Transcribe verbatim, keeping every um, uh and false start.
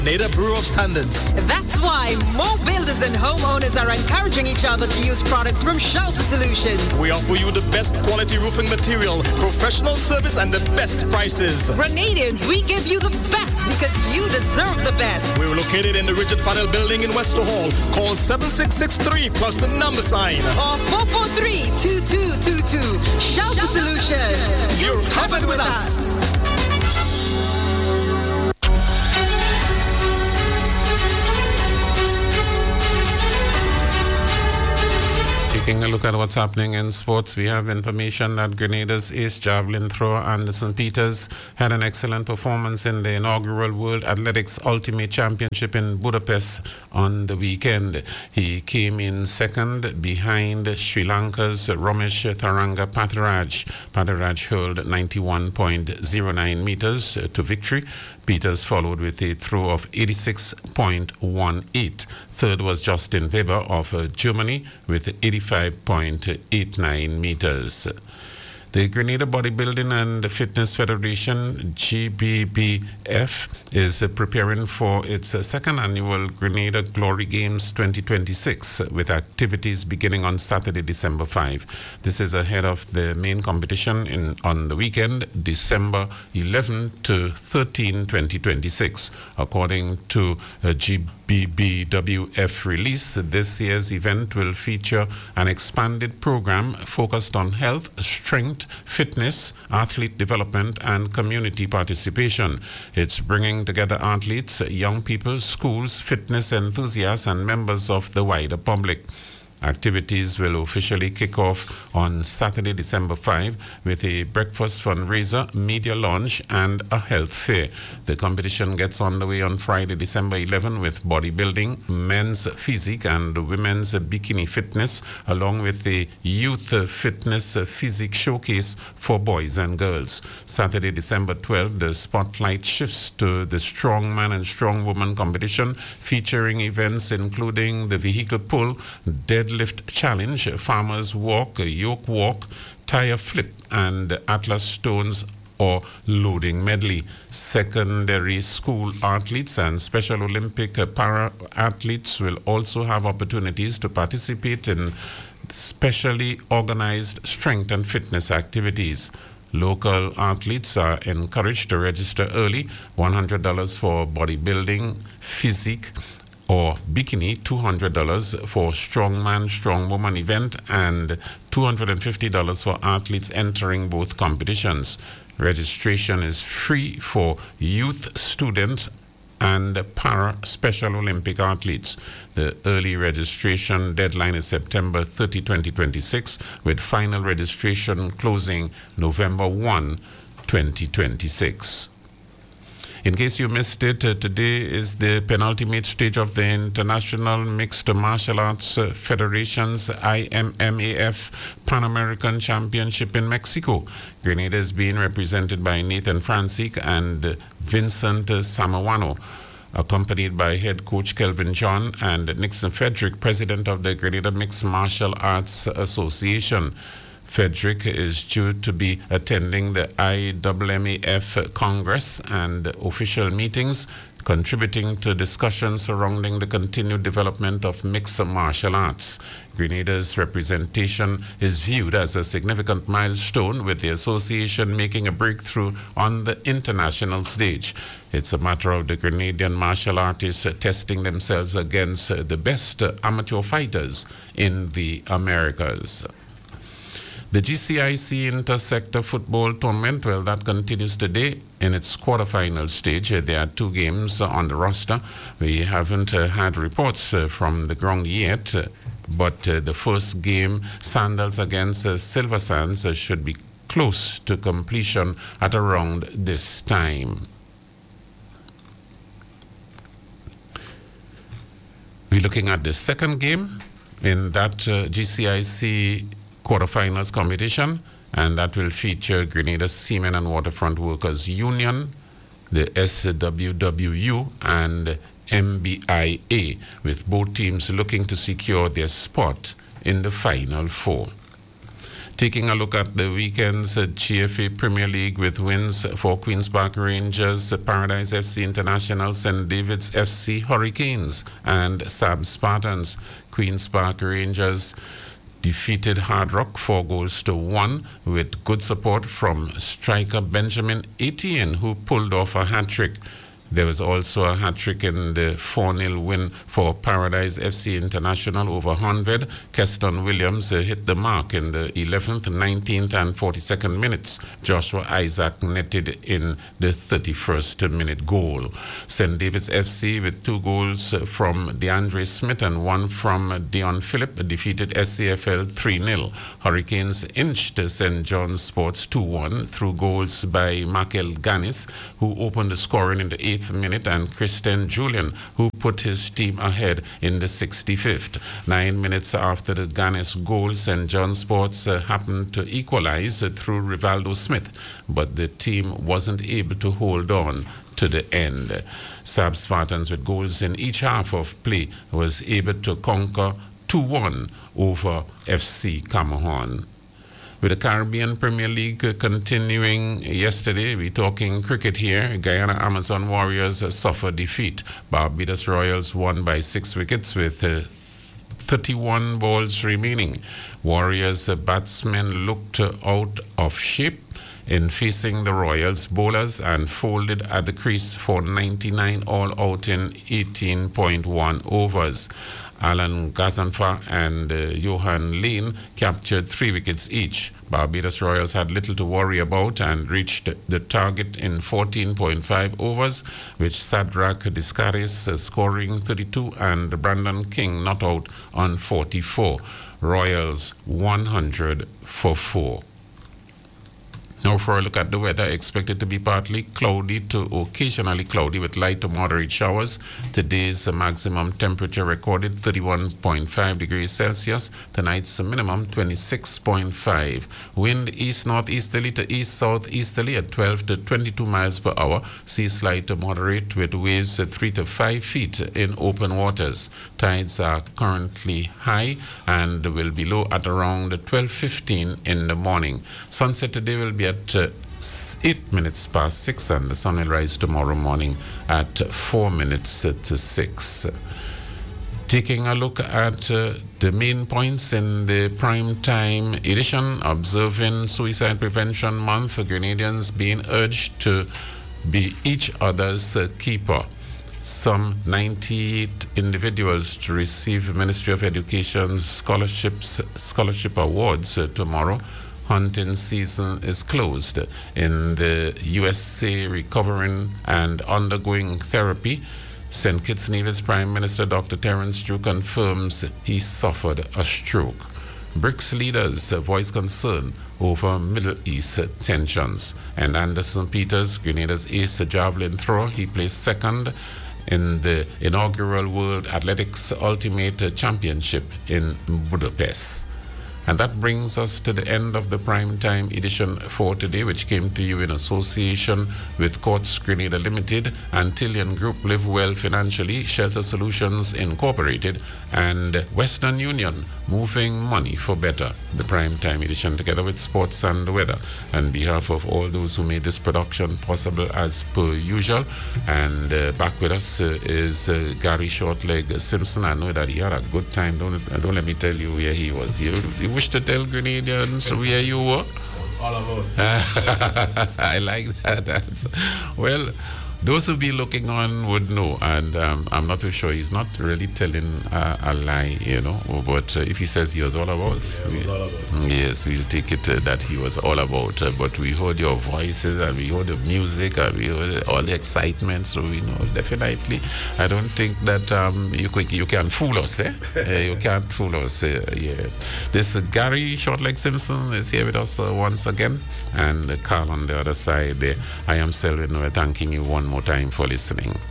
Grenada Bureau of Standards. That's why more builders and homeowners are encouraging each other to use products from Shelter Solutions. We offer you the best quality roofing material, professional service, and the best prices. Grenadians, we give you the best because you deserve the best. We're located in the Richard Panel Building in Wester Hall. Call seven six six three plus the number sign. Or four four three, two two two two. Shelter, Shelter Solutions. Solutions. You're covered with us. Taking a look at what's happening in sports, we have information that Grenada's ace javelin thrower Anderson Peters had an excellent performance in the inaugural World Athletics Ultimate Championship in Budapest on the weekend. He came in second behind Sri Lanka's Ramesh Tharanga Patharaj. Patharaj hurled ninety-one point zero nine meters to victory. Peters followed with a throw of eighty-six point one eight. Third was Justin Weber of uh, Germany with eighty-five point eight nine meters. The Grenada Bodybuilding and Fitness Federation, G B B F, is uh, preparing for its uh, second annual Grenada Glory Games twenty twenty-six, with activities beginning on Saturday, December fifth. This is ahead of the main competition in on the weekend, December eleventh to thirteenth, twenty twenty-six. According to uh, G B B W F release, this year's event will feature an expanded program focused on health, strength, fitness, athlete development, and community participation. It's bringing together athletes, young people, schools, fitness enthusiasts, and members of the wider public. Activities will officially kick off on Saturday, December fifth, with a breakfast fundraiser, media launch, and a health fair. The competition gets underway on Friday, December eleventh, with bodybuilding, men's physique, and women's bikini fitness, along with the youth fitness physique showcase for boys and girls. Saturday, December twelfth, the spotlight shifts to the strongman and strongwoman competition, featuring events including the vehicle pull, dead lift challenge, farmers walk, yoke walk, tire flip, and Atlas stones or loading medley. Secondary school athletes and Special Olympic para athletes will also have opportunities to participate in specially organized strength and fitness activities. Local athletes are encouraged to register early, one hundred dollars for bodybuilding, physique, or bikini, two hundred dollars for strongman, strongwoman event, and two hundred fifty dollars for athletes entering both competitions. Registration is free for youth, students, and para Special Olympic athletes. The early registration deadline is September thirtieth, twenty twenty-six, with final registration closing November first, twenty twenty-six. In case you missed it, uh, today is the penultimate stage of the International Mixed Martial Arts uh, Federation's I M M A F Pan American Championship in Mexico. Grenada is being represented by Nathan Francique and uh, Vincent uh, Samoano, accompanied by head coach Kelvin John and Nixon Frederick, president of the Grenada Mixed Martial Arts Association. Frederick is due to be attending the I M M A F Congress and official meetings, contributing to discussions surrounding the continued development of mixed martial arts. Grenada's representation is viewed as a significant milestone, with the association making a breakthrough on the international stage. It's a matter of the Grenadian martial artists testing themselves against the best amateur fighters in the Americas. The G C I C Intersector Football Tournament, well, that continues today in its quarterfinal stage. There are two games on the roster. We haven't uh, had reports uh, from the ground yet, uh, but uh, the first game, Sandals against uh, Silver Sands, uh, should be close to completion at around this time. We're looking at the second game in that uh, G C I C quarterfinals competition, and that will feature Grenada Seamen and Waterfront Workers Union, the S W W U, and M B I A, with both teams looking to secure their spot in the Final Four. Taking a look at the weekend's uh, G F A Premier League with wins for Queen's Park Rangers, uh, Paradise F C International, Saint David's F C Hurricanes, and S A B Spartans. Queen's Park Rangers defeated Hard Rock four goals to one with good support from striker Benjamin Etienne, who pulled off a hat-trick. There was also a hat-trick in the four nil win for Paradise F C International over Honved. Keston Williams uh, hit the mark in the eleventh, nineteenth, and forty-second minutes. Joshua Isaac netted in the thirty-first minute goal. Saint David's F C with two goals from DeAndre Smith and one from Dion Phillip defeated S C F L three nil. Hurricanes inched Saint John's Sports two one through goals by Michael Ganis, who opened the scoring in the eighth minute, and Christian Julian, who put his team ahead in the sixty-fifth. Nine minutes after the Ganes goal, Saint John Sports uh, happened to equalize uh, through Rivaldo Smith, but the team wasn't able to hold on to the end. S A B Spartans, with goals in each half of play, was able to conquer two one over F C Camohon. With the Caribbean Premier League uh, continuing yesterday, we're talking cricket here. Guyana Amazon Warriors uh, suffered defeat. Barbados Royals won by six wickets with uh, thirty-one balls remaining. Warriors uh, batsmen looked uh, out of shape in facing the Royals bowlers and folded at the crease for ninety-nine all out in eighteen point one overs. Alan Gazanfa and uh, Johan Lane captured three wickets each. Barbados Royals had little to worry about and reached the target in fourteen point five overs, with Sadrak Discaris uh, scoring thirty-two and Brandon King not out on forty-four. Royals one hundred for four. Now for a look at the weather, expected to be partly cloudy to occasionally cloudy with light to moderate showers. Today's maximum temperature recorded thirty-one point five degrees Celsius. Tonight's minimum twenty-six point five. Wind east-northeasterly to east-southeasterly at twelve to twenty-two miles per hour. Sea slight to moderate with waves at three to five feet in open waters. Tides are currently high and will be low at around twelve fifteen in the morning. Sunset today will be at uh, eight minutes past six, and the sun will rise tomorrow morning at four minutes to six. Taking a look at uh, the main points in the prime time edition, observing Suicide Prevention Month, Grenadians being urged to be each other's uh, keeper. Some ninety-eight individuals to receive Ministry of Education scholarships, scholarship awards uh, tomorrow. Hunting season is closed. In the U S A recovering and undergoing therapy, Saint Kitts Nevis Prime Minister Doctor Terence Drew confirms he suffered a stroke. BRICS leaders voice concern over Middle East tensions. And Anderson Peters, Grenada's ace javelin thrower, he placed second in the inaugural World Athletics Ultimate Championship in Budapest. And that brings us to the end of the Prime Time edition for today, which came to you in association with Courts Grenada Limited, Antillian Group Live Well Financially, Shelter Solutions Incorporated, and Western Union, moving money for better. The Prime Time edition, together with sports and the weather. On behalf of all those who made this production possible as per usual, and uh, back with us uh, is uh, Gary Shortleg Simpson. I know that he had a good time. Don't, don't let me tell you where he was. You, you wish to tell Grenadians where you were? All about. I like that answer. Well, those who be looking on would know, and um, I'm not too sure. He's not really telling uh, a lie, you know. But uh, if he says he was all about, yeah, we, was all about. yes, we'll take it uh, that he was all about. Uh, but we heard your voices, and we heard the music, and we heard all the excitement. So we know definitely. I don't think that um, you could, you can fool us, eh? uh, you can't fool us. Uh, yeah. This uh, Gary Shortleg Simpson is here with us uh, once again, and uh, Carl on the other side. Uh, I am Selwyn Noah, thanking you one more time for listening.